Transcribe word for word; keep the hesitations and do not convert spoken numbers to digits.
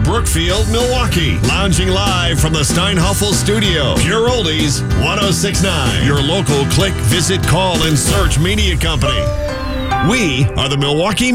Brookfield, Milwaukee. Lounging live from the Steinhoffel Studio. Pure Oldies, one oh six point nine. Your local click, visit, call, and search media company. We are the Milwaukee